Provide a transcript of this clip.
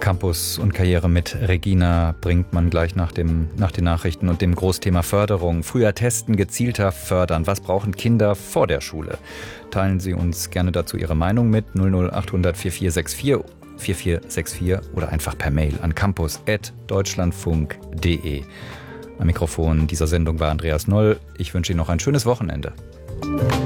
Campus und Karriere mit Regina Brinkmann gleich nach den Nachrichten und dem Großthema Förderung. Früher testen, gezielter fördern. Was brauchen Kinder vor der Schule? Teilen Sie uns gerne dazu Ihre Meinung mit 00800 4464 oder einfach per Mail an campus@deutschlandfunk.de. Am Mikrofon dieser Sendung war Andreas Noll. Ich wünsche Ihnen noch ein schönes Wochenende.